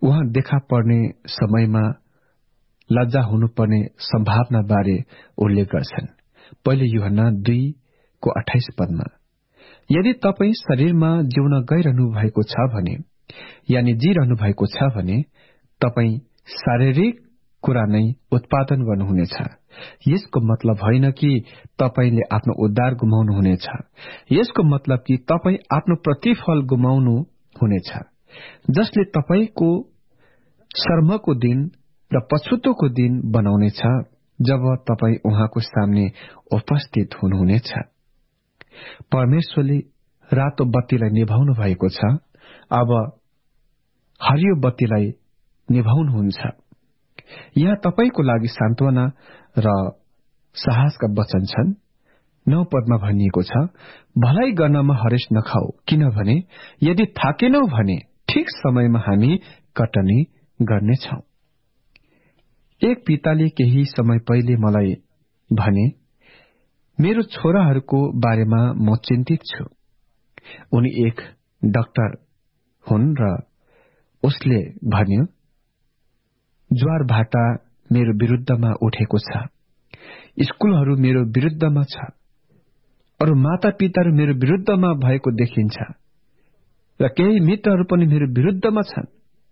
उहाँ देखा पर्ने समयमा लज्जा हुनुपर्ने सम्भावना बारे उल्लेख गर्छन्। पहिले यूहन्ना 2:28 पदमा, यदि तपाई शरीरमा जिउन गइरहनु भएको छ भने, यानि जिरहनु भएको छ भने, तपाई शारीरिक कुरा नै उत्पादन गर्नुहुनेछ। यसको मतलब होइन कि तपाईले आफ्नो उद्धार गुमाउनुहुनेछ। यसको मतलब कि तपाई आफ्नो प्रतिफल गुमाउनु हुनेछ, जसले तपाईको शर्मको दिन र पछुतोको दिन बनाउनेछ, जब तपाई उहाँको सामने उपस्थित हुनुहुनेछ। परमेश्वरले रातो बत्तीलाई निभाउनु भएको छ, अब हरियो बत्तीलाई निभाउनुहुन्छ। यहाँ तपाईको लागि सान्त्वना र साहसका वचन छन्। 9 पदमा भनिएको छ, भलाइ गर्नमा हरेस नखाऊ, किनभने यदि थाकेनौ भने ठिक समयमा हामी कटनी गर्नेछौं। एक पिताले केही समय पहिले मलाई भने, मेरो छोराहरूको बारेमा म चिन्तित छु। उनी एक डाक्टर हुन् र उसले भन्यो, ज्वार भाटा मेरो विरुद्धमा उठेको छ, स्कूलहरू मेरो विरुद्धमा छ, अरू माता पिताहरू मेरो विरुद्धमा भएको देखिन्छ र केही मित्रहरू पनि मेरो विरुद्धमा छन्।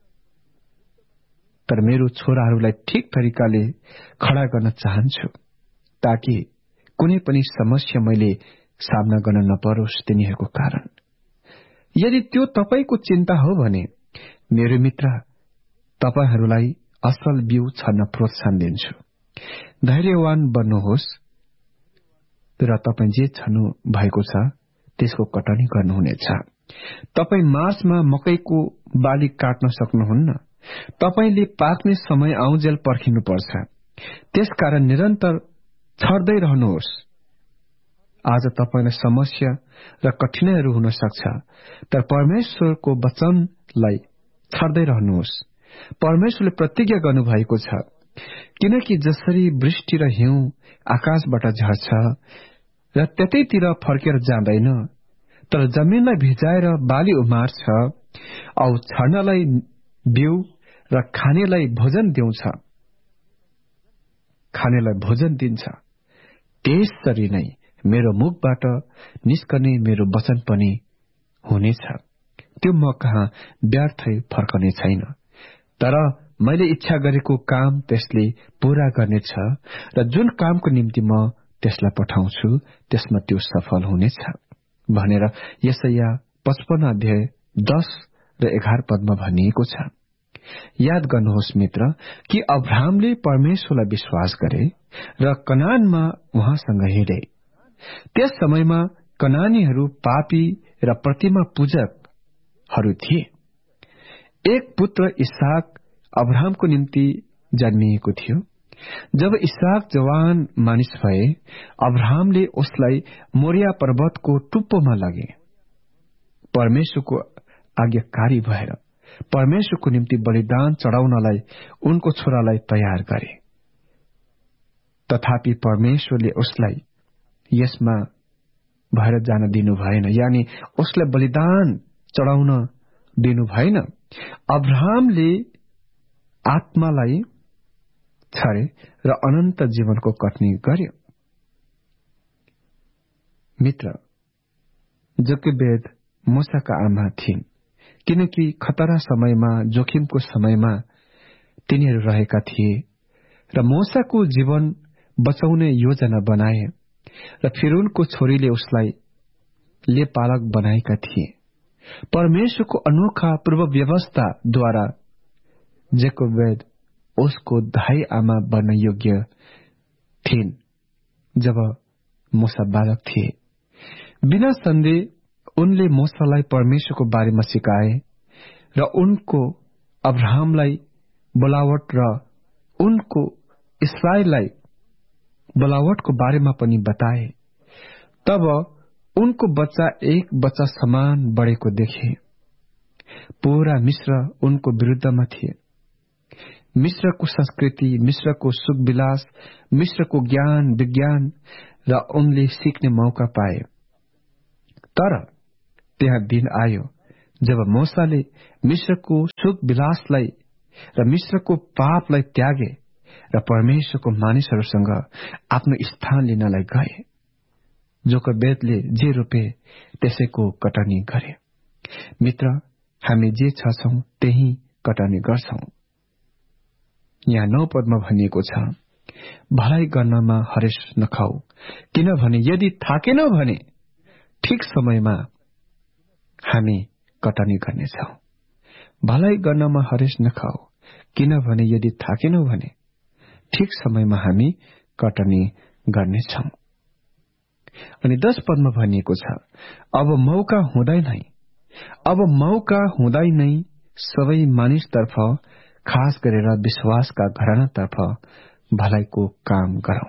तर मेरो छोराहरूलाई ठिक तरिकाले खड़ा गर्न चाहन्छु, ताकि कुनै पनि समस्या मैले सामना गर्न नपरोस् तिनीहरूको कारण। यदि त्यो तपाईको चिन्ता हो भने, मेरो मित्र, तपाईहरूलाई असल बिउ छर्न प्रोत्साहन दिन्छु। धैर्यवान बन्नुहोस् र तपाई जे छर्नु भएको छ त्यसको कटनी गर्नुहुनेछ। तपाई मार्चमा मकैको बाली काट्न सक्नुहुन्न। तपाईले पाक्ने समय आउन्जेल पर्खिनुपर्छ। त्यसकारण निरन्तर छर्दै रहनुहोस्। आज तपाईलाई समस्या र कठिनाइहरू हुन सक्छ, तर परमेश्वरको वचनलाई छर्दै रहनुहोस्। परमेश्वरले प्रतिज्ञा गर्नुभएको छ, किनकि जसरी वृष्टि र हिउँ आकाशबाट झर्छ र त्यतैतिर फर्केर जाँदैन, तर जमिनलाई भिजाएर बाली उमार्छ औ छर्नलाई बिउ र खानेलाई भोजन दिन्छ, त्यसरी नै मेरो मुखबाट निस्कने मेरो वचन पनि हुनेछ। त्यो म कहाँ व्यर्थै फर्कने छैन, तर मैले इच्छा गरेको काम त्यसले पूरा गर्नेछ र जुन कामको निम्ति म त्यसलाई पठाउँछु त्यसमा त्यो सफल हुनेछ भनेर यशाया 55 अध्याय 10 र 11 पदमा भनिएको छ। याद गर्नुहोस् मित्र कि अब्राहमले परमेश्वरलाई विश्वास गरे र कनानमा उहाँसँग हिँडे। त्यस समयमा कनानीहरू पापी र प्रतिमा पूजकहरू थिए। एक पुत्र इसहाक अब्राहमको निम्ति जन्मिएको थियो। जब इसहाक जवान मानिस भए, अब्राहमले उसलाई मोरिया पर्वतको टुप्पोमा लगे, परमेश्वरको आज्ञाकारी भएर परमेश्वरको निम्ति बलिदान चढ़ाउनलाई उनको छोरालाई तयार गरे। तथापि परमेश्वरले उसलाई यसमा भएर जान दिनु भएन, यानी उसलाई बलिदान चढ़ाउन दिनु भएन। अब्राहमले आत्मालाई छरे र अनन्त जीवनको कटनी गर्यो। मित्र, जोकेबेद मूसाका आमा थिइन्, किनकि खतरा समयमा, जोखिमको समयमा तिनीहरू रहेका थिए र मूसाको जीवन बचाउने योजना बनाए र फिरौनको छोरीले उसलाई लेपालक बनाएका थिए। परमेश्वरको अनोखा पूर्व व्यवस्थाद्वारा जोकेबेद उसको दाई आमा बन्न योग्य थिइन् जब मूसा बालक थिए। बिना सन्देह उनले मूसालाई परमेश्वरको बारेमा सिकाए र उनको अब्राहमलाई बोलावट र उनको इस्राएललाई बोलावटको बारेमा पनि बताए। तब उनको बच्चा एक बच्चा समान बढेको देखे। पूरा मिश्र उनको विरुद्धमा थिए। मिश्रको संस्कृति, मिश्रको सुख विलास, मिश्रको ज्ञान विज्ञान र उनले सिक्ने मौका पाए। तर त्यहाँ दिन आयो जब मूसाले मिश्रको सुख विलासलाई र मिश्रको पापलाई त्यागे र परमेश्वरको मानिसहरूसँग आफ्नो स्थान लिनलाई गए। जोकबेदले जे रोपे त्यसैको कटनी गरे। मित्र, हामी जे छौं त्यही कटनी गर्छौं। यहाँ 9 पदमा भनिएको छ, भलाइ गर्नमा हरेस नखाऊ, किनभने यदि थाकेनौ भने ठिक समयमा हामी कटनी गर्नेछौं। भलाइ गर्नमा हरेस नखाऊ, किनभने यदि थाकेनौ भने ठिक समयमा हामी कटनी गर्नेछौं। अनि 10 पदमा भनिएको छ, अब मौका हुँदै नै सबै मानिसतर्फ, खास गरेर विश्वासका घरानातर्फ भलाइको काम गरौं।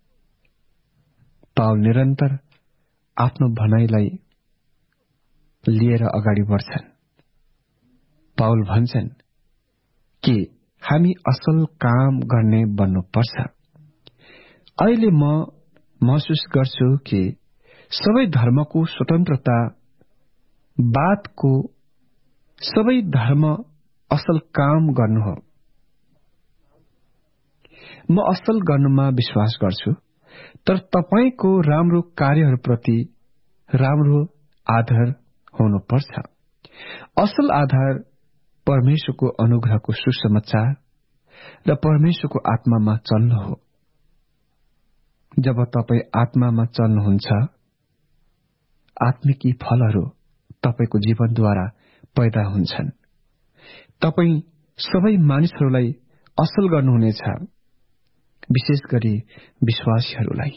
पाउल निरन्तर आफ्नो भनाइलाई लिएर अगाडि बढ्छन्। पाउल भन्छन् कि हामी असल काम गर्ने बन्नुपर्छ। अहिले म महसुस गर्छु कि सबै धर्मको स्वतन्त्रता बातको सबै धर्म असल काम गर्नु हो। म असल गर्नुमा विश्वास गर्छु, तर तपाईको राम्रो कार्यहरूप्रति राम्रो आधार हुनुपर्छ। असल आधार परमेश्वरको अनुग्रहको सुसमाचार र परमेश्वरको आत्मामा चल्नु हो। जब तपाई आत्मामा चल्नुहुन्छ, आत्मिकी फलहरू तपाईको जीवनद्वारा पैदा हुन्छन्। तपाई सबै मानिसहरूलाई असल गर्नुहुनेछ, विशेष गरी विश्वासीहरूलाई।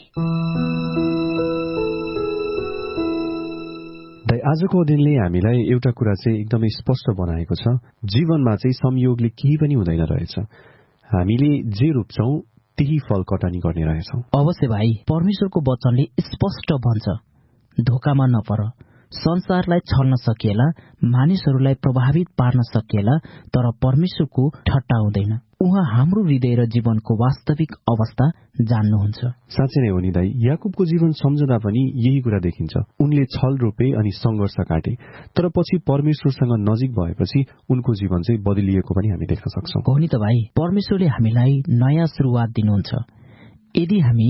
आजको दिनले हामीलाई एउटा कुरा चाहिँ एकदमै स्पष्ट बनाएको छ, जीवनमा चाहिँ संयोगले केही पनि हुँदैन रहेछ। हामीले जे रोप्छौं त्यही फल कटनी गर्ने रहेछौं। अवश्य भाइ, परमेश्वरको वचनले स्पष्ट भन्छ, धोकामा नपर। संसारलाई छल्न सकिएला, मानिसहरूलाई प्रभावित पार्न सकिएला, तर परमेश्वरको ठट्टा हुँदैन। उहाँ हाम्रो हृदय र जीवनको वास्तविक अवस्था जान्नुहुन्छ। साँच्चै नै हो नि दाइ, याकुबको जीवन सम्झदा पनि यही कुरा देखिन्छ। उनले छल रोपे अनि संघर्ष काटे, तर पछि परमेश्वरसँग नजिक भएपछि उनको जीवन चाहिँ बदलिएको पनि हामी देख्न सक्छौं। हो नि त भाइ, परमेश्वरले हामीलाई नयाँ सुरुवात दिनुहुन्छ। यदि हामी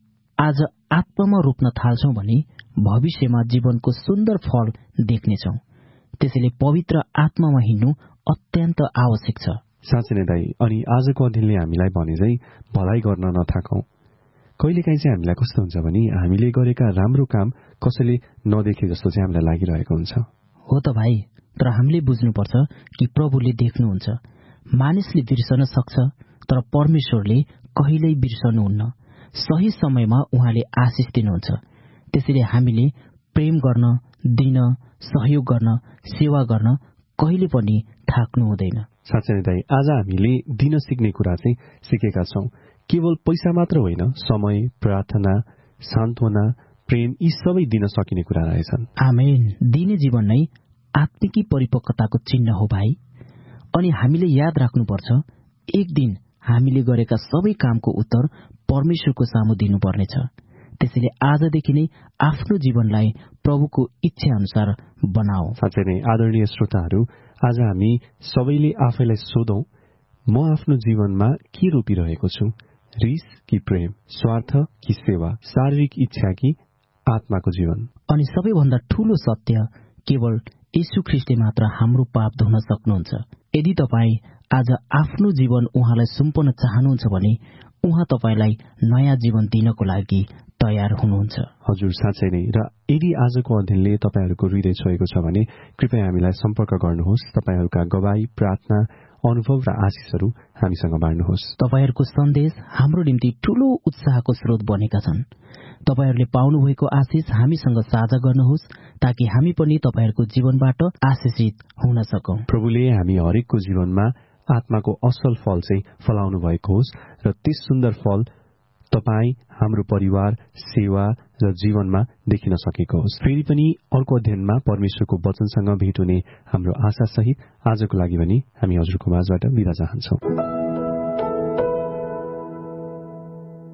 आज आत्मामा रोप्न थाल्छौं भने भविष्यमा जीवनको सुन्दर फल देख्नेछौं। त्यसैले पवित्र आत्मामा हिँड्नु अत्यन्त आवश्यक छ। साँच्चै नै दाइ, अनि आजको अध्ययनले हामीलाई भने चाहिँ भलाइ गर्न नथाकौं। कहिलेकाहीँ चाहिँ हामीलाई कस्तो हुन्छ भने हामीले गरेका राम्रो काम कसैले नदेखे जस्तो चाहिँ हामीलाई लागिरहेको हुन्छ। हो त भाइ, तर हामीले बुझ्नुपर्छ कि प्रभुले देख्नुहुन्छ। मानिसले बिर्सन सक्छ, तर परमेश्वरले कहिल्यै बिर्सनुहुन्न। सही समयमा उहाँले आशिष दिनुहुन्छ। त्यसैले हामीले प्रेम गर्न, दिन, सहयोग गर्न, सेवा गर्न कहिले पनि थाक्नु हुँदैन। साँच्चै नै दाइ, आज हामीले दिन सिक्ने कुरा चाहिँ सिकेका छौं। केवल पैसा मात्र होइन, समय, प्रार्थना, सान्त्वना, प्रेम, यी सबै दिन सकिने कुरा रहेछन्। आमेन। दिने जीवन नै आत्मिकी परिपक्वताको चिन्ह हो भाइ। अनि हामीले याद राख्नुपर्छ, एक दिन हामीले गरेका सबै कामको उत्तर परमेश्वरको सामु दिनुपर्नेछ। त्यसैले आजदेखि नै आफ्नो जीवनलाई प्रभुको इच्छा अनुसार बनाऊ। साँच्चै नै आदरणीय श्रोताहरू, आज हामी सबैले आफैलाई सोधौं, म आफ्नो जीवनमा के रोपिरहेको छु? रिस कि प्रेम, स्वार्थ कि सेवा, शारीरिक इच्छा कि आत्माको जीवन? अनि सबैभन्दा ठूलो सत्य, केवल यीशु ख्रीष्टले मात्र हाम्रो पाप धुन सक्नुहुन्छ। यदि तपाई आज आफ्नो जीवन उहाँलाई सुम्पन चाहनुहुन्छ भने उहाँ तपाईलाई नयाँ जीवन दिनको लागि तयार हुनुहुन्छ। हजुर, साँच्चै नै। र यदि आजको अध्ययनले तपाईहरूको हृदय छोएको छ भने कृपया हामीलाई सम्पर्क गर्नुहोस्। तपाईहरूका गवाई, प्रार्थना, अनुभव र आशिषहरू हामीसँग बाँड्नुहोस्। तपाईहरूको सन्देश हाम्रो निम्ति ठूलो उत्साहको स्रोत बनेका छन्। तपाईहरूले पाउनुभएको आशिष हामीसँग साझा गर्नुहोस्, ताकि हामी पनि तपाईहरूको जीवनबाट आशिषित हुन सकौं। प्रभुले हामी हरेकको जीवनमा आत्माको असल फल चाहिँ फलाउनु भएको होस् र त्यस सुन्दर फल तपाई, हाम्रो परिवार, सेवा र जीवनमा देखिन सकेको होस्। फेरि पनि अर्को अध्ययनमा परमेश्वरको वचनसँग भेट हुने हाम्रो आशा सहित आजको लागि पनि हामी हजुरको माझबाट बिदा चाहन्छौं।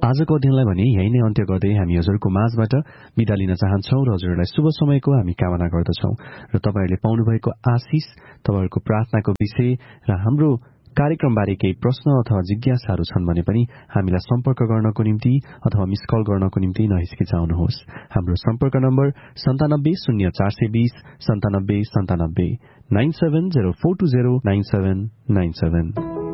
आजको अध्ययनलाई भने यही नै अन्त्य गर्दै हामी हजुरको माझबाट बिदा लिन चाहन्छौ र हजुरलाई शुभ समयको हामी कामना गर्दछौ र तपाईहरुले पाउनुभएको आशिष, तपाईहरुको प्रार्थनाको विषय र हाम्रो कार्यक्रमबारे केही प्रश्न अथवा जिज्ञासाहरू छन् भने पनि हामीलाई सम्पर्क गर्नको निम्ति अथवा मिस कल गर्नको निम्ति नहिचकिचाउनुहोस्। हाम्रो सम्पर्क नम्बर 970420 9797 9704209797।